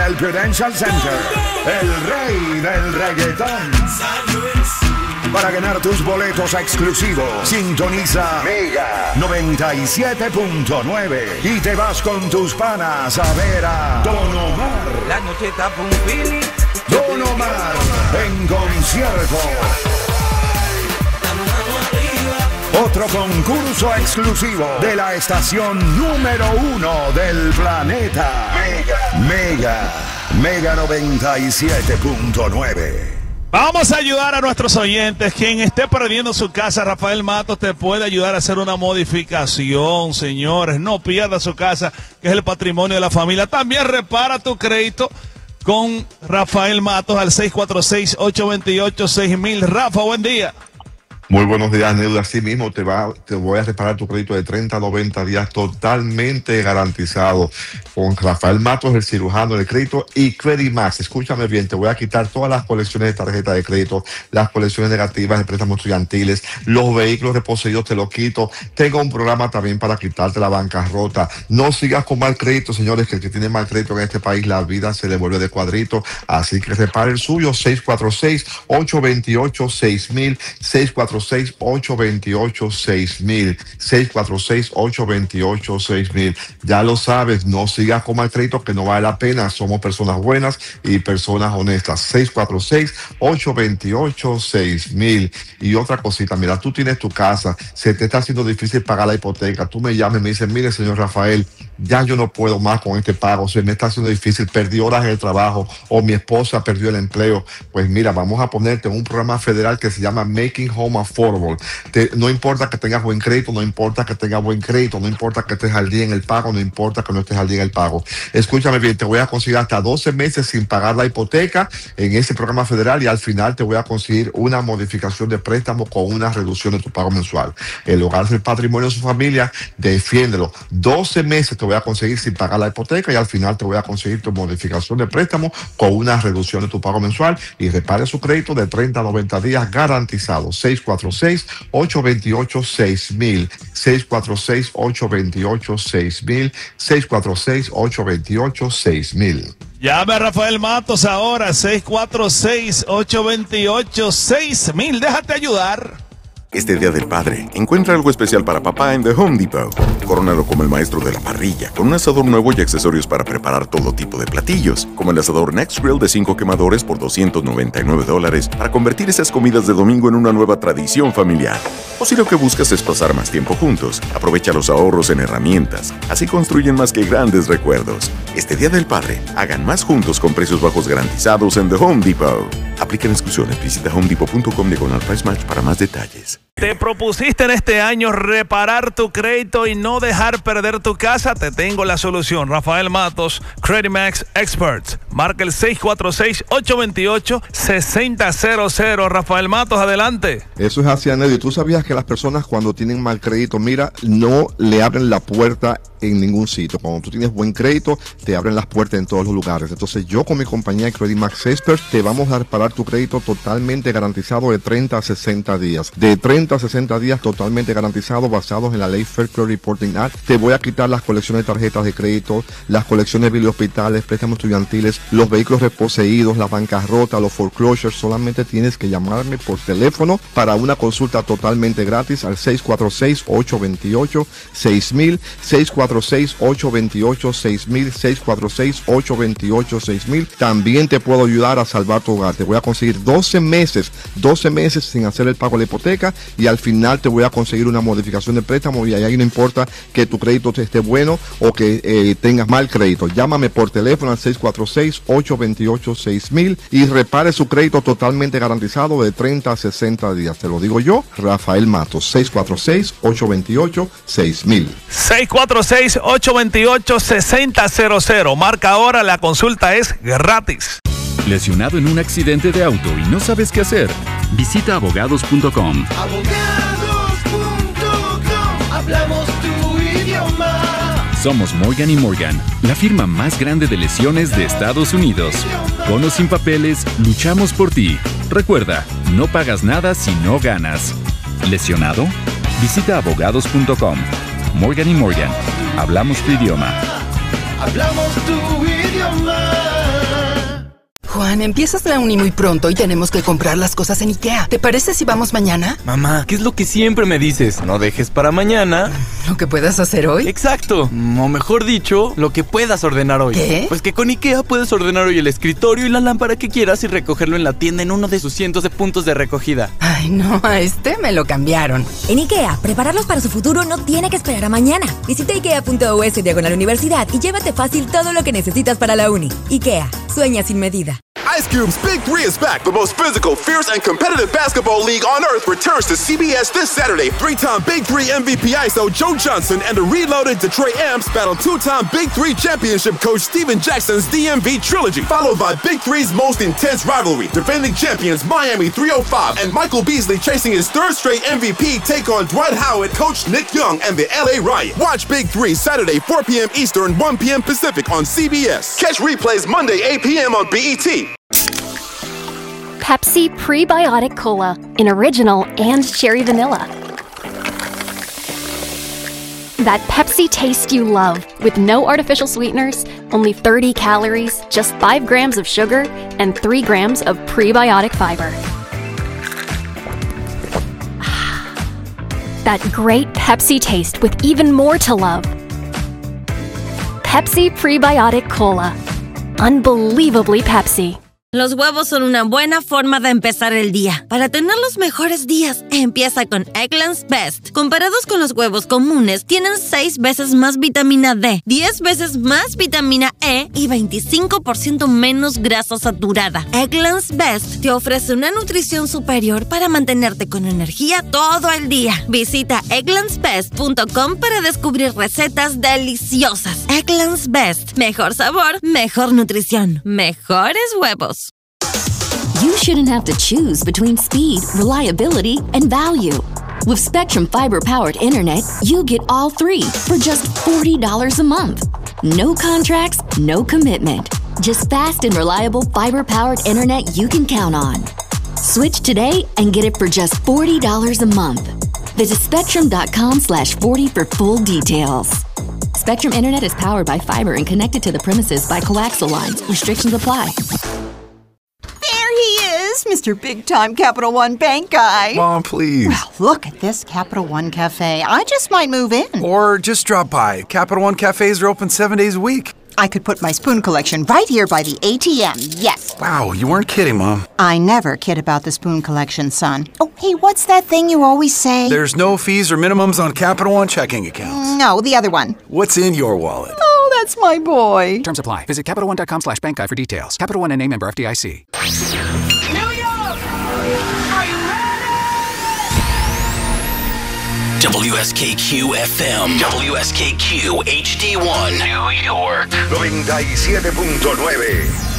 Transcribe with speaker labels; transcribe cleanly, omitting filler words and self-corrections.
Speaker 1: el Prudential Center, el rey del reggaetón. Para ganar tus boletos exclusivos, sintoniza Mega 97.9 y te vas con tus panas a ver a Don Omar.
Speaker 2: La noche está por un feeling.
Speaker 1: Don Omar en concierto. Otro concurso exclusivo de la estación número 1 del planeta. Mega 97.9.
Speaker 3: Vamos a ayudar a nuestros oyentes. Quien esté perdiendo su casa, Rafael Matos te puede ayudar a hacer una modificación, señores. No pierda su casa, que es el patrimonio de la familia. También repara tu crédito con Rafael Matos al 646-828-6000. Rafa, buen día.
Speaker 4: Muy buenos días, Neil. Así mismo te voy a reparar tu crédito de 30 a 90 días totalmente garantizado con Rafael Matos, el cirujano del crédito, y Credit Max. Escúchame bien, te voy a quitar todas las colecciones de tarjeta de crédito, las colecciones negativas de préstamos estudiantiles, los vehículos reposeídos te los quito. Tengo un programa también para quitarte la bancarrota. No sigas con mal crédito, señores, que el que tiene mal crédito en este país, la vida se le vuelve de cuadrito. Así que repare el suyo, 646-828-6000, 646-828-6000, 646-828-6000. Ya lo sabes, no sigas con mal crédito que no vale la pena. Somos personas buenas y personas honestas. 646-828-6000. Y otra cosita, mira, tú tienes tu casa, se te está haciendo difícil pagar la hipoteca. Tú me llamas y me dices, mire, señor Rafael, ya yo no puedo más con este pago, se me está haciendo difícil, perdí horas en el trabajo o mi esposa perdió el empleo. Pues mira, vamos a ponerte en un programa federal que se llama Making Home Affordable. No importa que tengas buen crédito, no importa que tengas buen crédito, no importa que estés al día en el pago, no importa que no estés al día en el pago. Escúchame bien, te voy a conseguir hasta 12 meses sin pagar la hipoteca en ese programa federal y al final te voy a conseguir una modificación de préstamo con una reducción de tu pago mensual. El hogar es el patrimonio de su familia, defiéndelo. 12 meses te voy a conseguir sin pagar la hipoteca y al final te voy a conseguir tu modificación de préstamo con una reducción de tu pago mensual y repare su crédito de 30 a 90 días garantizado. 646-828-6000, 646-828-6000, 646-828-6000.
Speaker 3: Llame a Rafael Matos ahora, 646-828-6000. Déjate ayudar.
Speaker 5: Este Día del Padre, encuentra algo especial para papá en The Home Depot. Corónalo como el maestro de la parrilla, con un asador nuevo y accesorios para preparar todo tipo de platillos, como el asador Next Grill de 5 quemadores por $299 para convertir esas comidas de domingo en una nueva tradición familiar. O si lo que buscas es pasar más tiempo juntos, aprovecha los ahorros en herramientas. Así construyen más que grandes recuerdos. Este Día del Padre, hagan más juntos con precios bajos garantizados en The Home Depot. Aplican exclusiones. Visita homedepot.com/price match para más detalles.
Speaker 3: ¿Te propusiste en este año reparar tu crédito y no dejar perder tu casa? Te tengo la solución. Rafael Matos, Credit Max Experts. Marca el 646-828-6000. Rafael Matos, adelante.
Speaker 6: Eso es así, Anel. ¿Tú sabías que las personas cuando tienen mal crédito, mira, no le abren la puerta en ningún sitio? Cuando tú tienes buen crédito, te abren las puertas en todos los lugares. Entonces yo con mi compañía Credit Max Experts te vamos a reparar tu crédito totalmente garantizado de 30 a 60 días. De 30 a 60 días totalmente garantizado, basados en la ley Fair Credit Reporting Act. Te voy a quitar las colecciones de tarjetas de crédito, las colecciones de hospitales, préstamos estudiantiles, los vehículos reposeídos, la bancarrota, los foreclosures. Solamente tienes que llamarme por teléfono para una consulta totalmente gratis al 646-828-6000, 646-828-6000, 646-828-6000. También te puedo ayudar a salvar tu hogar. Te voy a conseguir 12 meses sin hacer el pago de la hipoteca y al final te voy a conseguir una modificación de préstamo y ahí no importa que tu crédito esté bueno o que tengas mal crédito. Llámame por teléfono al 646-828-6000 y repare su crédito totalmente garantizado de 30 a 60 días. Te lo digo yo, Rafael Matos, 646-828-6000.
Speaker 3: 646-828-6000. Marca ahora, la consulta es gratis.
Speaker 7: ¿Lesionado en un accidente de auto y no sabes qué hacer? Visita abogados.com.
Speaker 8: Hablamos tu idioma.
Speaker 7: Somos Morgan & Morgan, la firma más grande de lesiones de Estados Unidos. Con o sin papeles, luchamos por ti. Recuerda, no pagas nada si no ganas. ¿Lesionado? Visita abogados.com. Morgan & Morgan, hablamos tu idioma.
Speaker 8: Hablamos tu idioma.
Speaker 9: Juan, empiezas la uni muy pronto y tenemos que comprar las cosas en IKEA. ¿Te parece si vamos mañana?
Speaker 10: Mamá, ¿qué es lo que siempre me dices? No dejes para mañana
Speaker 9: ¿lo que puedas hacer hoy?
Speaker 10: Exacto, o mejor dicho, lo que puedas ordenar hoy.
Speaker 9: ¿Qué?
Speaker 10: Pues que con IKEA puedes ordenar hoy el escritorio y la lámpara que quieras y recogerlo en la tienda en uno de sus cientos de puntos de recogida.
Speaker 9: Ay, no, a este me lo cambiaron.
Speaker 11: En IKEA, prepararlos para su futuro no tiene que esperar a mañana. Visita ikea.us/universidad y llévate fácil todo lo que necesitas para la uni. IKEA, sueña sin medida.
Speaker 12: Ice Cube's Big Three is back. The most physical, fierce, and competitive basketball league on earth returns to CBS this Saturday. Three-time Big Three MVP ISO Joe Johnson and the reloaded Detroit Amps battle two-time Big Three championship coach Steven Jackson's DMV trilogy, followed by Big Three's most intense rivalry. Defending champions Miami 305 and Michael Beasley chasing his third straight MVP take on Dwight Howard, coach Nick Young, and the LA Riot. Watch Big Three Saturday, 4 p.m. Eastern, 1 p.m. Pacific on CBS. Catch replays Monday, 8 p.m. on BET.
Speaker 13: Pepsi Prebiotic Cola in original and cherry vanilla. That Pepsi taste you love with no artificial sweeteners, only 30 calories, just 5 grams of sugar, and 3 grams of prebiotic fiber. That great Pepsi taste with even more to love. Pepsi Prebiotic Cola. Unbelievably Pepsi.
Speaker 14: Los huevos son una buena forma de empezar el día. Para tener los mejores días, empieza con Eggland's Best. Comparados con los huevos comunes, tienen 6 veces más vitamina D, 10 veces más vitamina E y 25% menos grasa saturada. Eggland's Best te ofrece una nutrición superior para mantenerte con energía todo el día. Visita egglandsbest.com para descubrir recetas deliciosas. Eggland's Best. Mejor sabor, mejor nutrición, mejores huevos.
Speaker 15: You shouldn't have to choose between speed, reliability, and value. With Spectrum Fiber-powered internet, you get all three for just $40 a month. No contracts, no commitment. Just fast and reliable fiber-powered internet you can count on. Switch today and get it for just $40 a month. Visit spectrum.com/40 for full details. Spectrum Internet is powered by fiber and connected to the premises by coaxial lines. Restrictions apply.
Speaker 16: There he is, Mr. Big-Time Capital One Bank guy.
Speaker 17: Mom, please.
Speaker 16: Well, look at this Capital One Cafe. I just might move in.
Speaker 17: Or just drop by. Capital One cafes are open 7 days a week.
Speaker 16: I could put my spoon collection right here by the ATM, yes.
Speaker 17: Wow, you weren't kidding, Mom.
Speaker 16: I never kid about the spoon collection, son. Oh, hey, what's that thing you always say?
Speaker 17: There's no fees or minimums on Capital One checking accounts.
Speaker 16: No, the other one.
Speaker 17: What's in your wallet?
Speaker 16: Oh, that's my boy.
Speaker 18: Terms apply. Visit CapitalOne.com/bankguide for details. Capital One NA, member FDIC.
Speaker 19: WSKQ-FM, WSKQ-HD1, New York.
Speaker 1: 97.9.